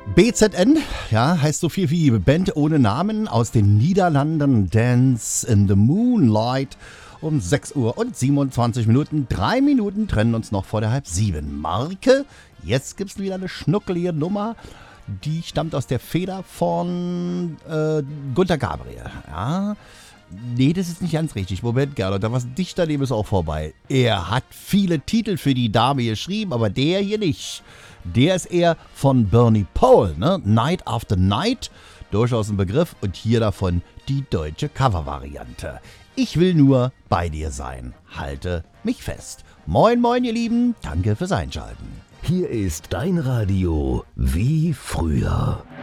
BZN, ja, heißt so viel wie Band ohne Namen aus den Niederlanden. Dance in the Moonlight um 6 Uhr und 27 Minuten. 3 Minuten trennen uns noch vor der halb 7 Marke. Jetzt gibt's wieder eine schnuckelige Nummer. Die stammt aus der Feder von Gunter Gabriel. Ja. Nee, das ist nicht ganz richtig. Moment, Gerda, da was dicht daneben ist auch vorbei. Er hat viele Titel für die Dame geschrieben, aber der hier nicht. Der ist eher von Bernie Paul, ne? Night After Night, durchaus ein Begriff. Und hier davon die deutsche Covervariante. Ich will nur bei dir sein. Halte mich fest. Moin, moin, ihr Lieben. Danke fürs Einschalten. Hier ist dein Radio wie früher.